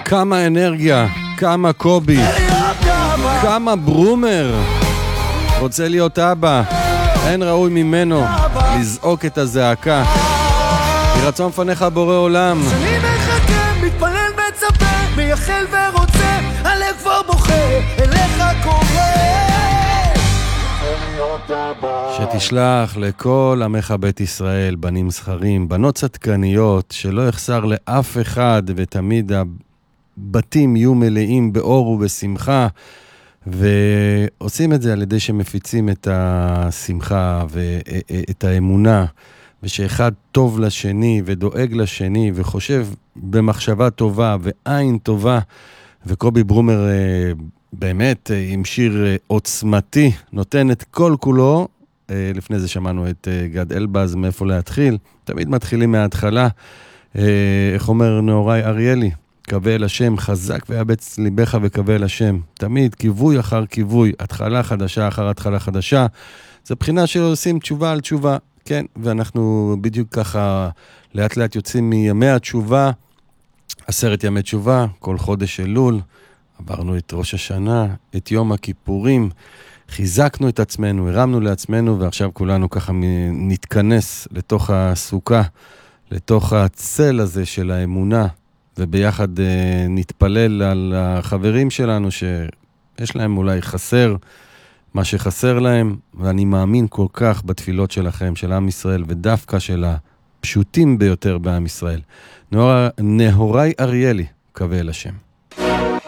כמה אנרגיה, כמה קובי, כמה ברומר. רוצה להיות אבא, אין ראוי ממנו לזעוק את הזעקה. מרצון פניך בורא עולם. אני מחכה, מתפלל, מצפה, מייחל ורוצה, הלב כבר בוכה, אליך קורא. שתשלח לכל עמך בית ישראל, בנים זכרים, בנות צדקניות, שלא יחסר לאף אחד, ותמיד הבתים יהיו מלאים באור ובשמחה, ועושים את זה על ידי שמפיצים את השמחה ואת האמונה, ושאחד טוב לשני ודואג לשני וחושב במחשבה טובה ועין טובה. וקובי ברומר באמת עם שיר עוצמתי נותן את כל כולו. לפני זה שמענו את גד אלבז, מאיפה להתחיל, תמיד מתחילים מההתחלה. איך אומר נאורי אריאלי, קווה אל השם, חזק ויאבץ ליבך וקווה אל השם. תמיד כיווי אחר כיווי, התחלה חדשה אחר התחלה חדשה. זה בחינה שעושים תשובה על תשובה, כן, ואנחנו בדיוק ככה לאט לאט יוצאים מימי התשובה, 10 ימי תשובה, כל חודש אלול, עברנו את ראש השנה, את יום הכיפורים, חיזקנו את עצמנו, הרמנו לעצמנו, ועכשיו כולנו ככה נתכנס לתוך הסוכה, לתוך הצל הזה של האמונה, וביחד נתפלל על החברים שלנו שיש להם אולי חסר, מה שחסר להם, ואני מאמין כל כך בתפילות שלכם, של עם ישראל, ודווקא של הפשוטים ביותר בעם ישראל. נהורי אריאלי, קווה אל השם.